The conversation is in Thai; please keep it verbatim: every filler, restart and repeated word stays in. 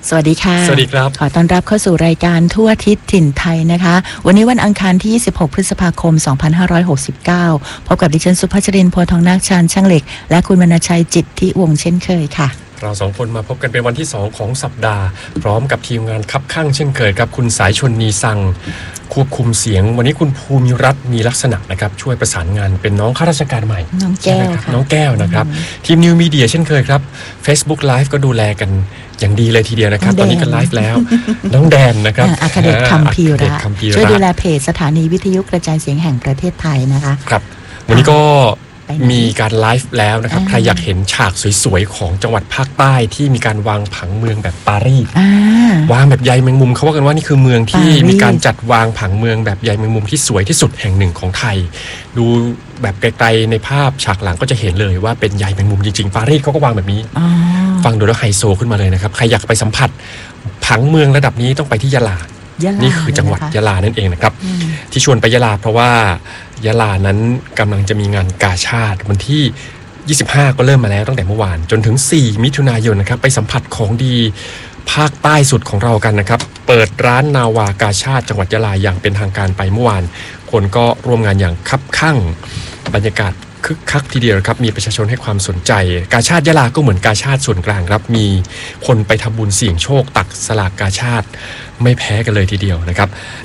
สวัสดีค่ะสวัสดีครับขอต้อนรับเข้าสู่รายการทั่วอาทิศถิ่นไทยนะคะวันนี้วันอังคารที่ยี่สิบหกพฤษภาคมสองพันห้าร้อยหกสิบเก้าพบกับดิฉันสุภัชรินทร์โพธิ์ทองนาคชาญช่างเหล็กและคุณวรรณชัยจิตติวงศ์เช่นเคยค่ะเราสองคนมาพบกันเป็นวันที่สองของสัปดาห์พร้อมกับทีมงานคับข้างเช่นเคยครับคุณสายชนนีสังควบคุมเสียงวันนี้คุณภูมิรัตน์มีลักษณะนะครับช่วยประสานงานเป็นน้องข้าราชการใหม่น้องแก้วค่ะน้องแก้วนะครับทีมนิวมีเดียเช่นเคยครับ Facebook Live ก็ดูแลกันอย่างดีเลยทีเดียวนะครับตอนนี้ก็ไลฟ์แล้วน้องแดนนะครับอาคเดชคัมภีระช่วยดูแลเพจสถานีวิทยุกระจายเสียงแห่งประเทศไทยนะคะครับวันนี้ก็มีการไลฟ์แล้วนะครับใครอยากเห็นฉากสวยๆของจังหวัดภาคใต้ที่มีการวางผังเมืองแบบปารีสวางแบบใยแมงมุมเขาว่ากันว่านี่คือเมืองที่มีการจัดวางผังเมืองแบบใยแมงมุมที่สวยที่สุดแห่งหนึ่งของไทยดูแบบไกลๆในภาพฉากหลังก็จะเห็นเลยว่าเป็นใยแมงมุมจริงๆปารีสเขาก็วางแบบนี้ฟังดูแล้วไฮโซขึ้นมาเลยนะครับใครอยากไปสัมผัสผังเมืองระดับนี้ต้องไปที่ยะลานี่คือจังหวัดยะลานั่นเองนะครับที่ชวนไปยะลาเพราะว่ายะลานั้นกำลังจะมีงานกาชาดวันที่ยี่สิบห้าก็เริ่มมาแล้วตั้งแต่เมื่อวานจนถึงสี่มิถุนายนนะครับไปสัมผัสของดีภาคใต้สุดของเรากันนะครับเปิดร้านนาวากาชาดจังหวัดยะลาอย่างเป็นทางการไปเมื่อวานคนก็ร่วมงานอย่างคับคั่งบรรยากาศคึกคักทีเดียวครับมีประชาชนให้ความสนใจกาชาดยะลาก็เหมือนกาชาดส่วนกลางครับมีคนไปทำบุญเสี่ยงโชคตักสลากกาชาดไม่แพ้กันเลยทีเดียวนะครับ